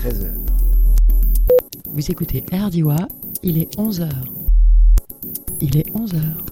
13h. Vous écoutez RDIWA, il est 11h. Il est 11h.